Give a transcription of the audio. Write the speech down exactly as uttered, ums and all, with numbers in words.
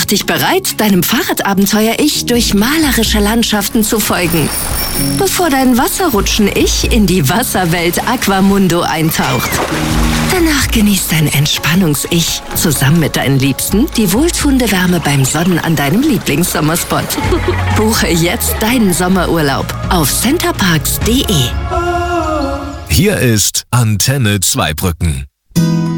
dich bereit, deinem Fahrradabenteuer-Ich durch malerische Landschaften zu folgen, bevor dein Wasserrutschen-Ich in die Wasserwelt Aquamundo eintaucht. Danach genießt dein Entspannungs-Ich zusammen mit deinen Liebsten die wohltuende Wärme beim Sonnen an deinem Lieblingssommerspot. Buche jetzt deinen Sommerurlaub auf centerparks punkt de. Hier ist Antenne Zweibrücken.